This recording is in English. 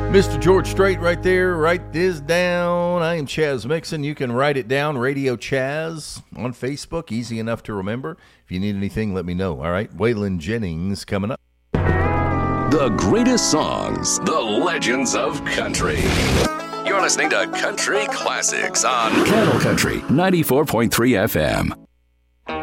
Mr. George Strait right there. Write this down. I am Chaz Mixon. You can write it down. Radio Chaz on Facebook. Easy enough to remember. If you need anything, let me know. All right. Waylon Jennings coming up. The greatest songs, the legends of country. You're listening to Country Classics on Cattle Country 94.3 FM.